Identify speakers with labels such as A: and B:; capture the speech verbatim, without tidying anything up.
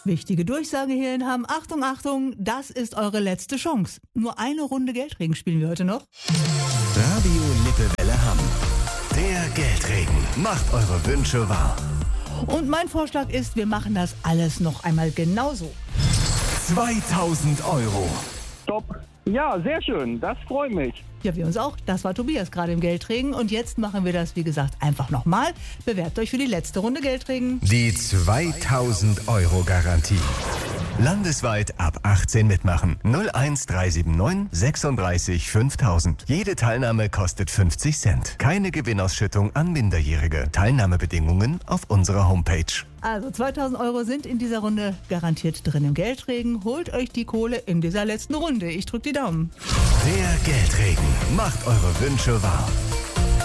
A: Wichtige Durchsage hierhin haben. Achtung, Achtung, das ist eure letzte Chance. Nur eine Runde Geldregen spielen wir heute noch.
B: Radio Lippewelle Hamm. Der Geldregen macht eure Wünsche wahr.
A: Und mein Vorschlag ist, wir machen das alles noch einmal genauso.
B: zweitausend Euro.
C: Top. Ja, sehr schön. Das freut mich.
A: Ja, wir uns auch. Das war Tobias gerade im Geldregen. Und jetzt machen wir das, wie gesagt, einfach nochmal. Bewerbt euch für die letzte Runde Geldregen.
B: Die zweitausend Euro Garantie. Landesweit ab achtzehn mitmachen. null eins drei sieben neun sechsunddreißig fünftausend. Jede Teilnahme kostet fünfzig Cent. Keine Gewinnausschüttung an Minderjährige. Teilnahmebedingungen auf unserer Homepage.
A: Also zweitausend Euro sind in dieser Runde garantiert drin im Geldregen. Holt euch die Kohle in dieser letzten Runde. Ich drück die Daumen.
B: Der Geldregen macht eure Wünsche wahr.